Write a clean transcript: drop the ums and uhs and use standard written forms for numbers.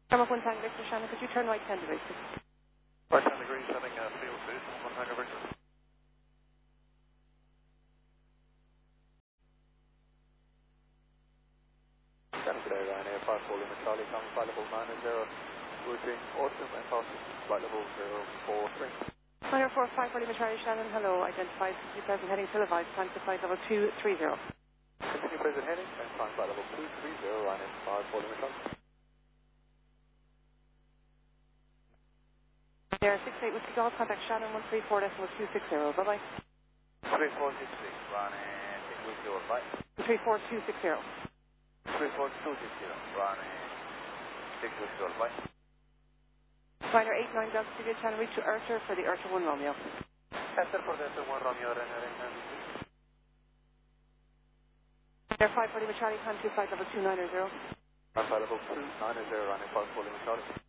Come up 1 Tango Victor Shannon, could you turn right 10 degrees? Right 10 degrees, heading field boost, 1 Tango Victor. Good day, Ryanair 54 Lima Charlie, coming flight level 90, routing Autumn and passing flight level 043. 945 for Lima Charlie Shannon, hello, identified 60,000 heading televised, time to flight level 230. Continue present heading and climb flight level 230, Ryanair 54 Lima Charlie. There, 68 Whiskey Golf, contact Shannon 134.260, bye-bye. 3466, Ryanair 620, bye. 34260. 34260, Ryanair 620, bye. Finder 89 Delta Studio Channel, reach to Urter for the Urter 1 Romeo. Enter for the Urter 1 Romeo, There, 540 Lima Charlie, time to flight level 290. flight level 290, Ryanair 54 Lima Charlie.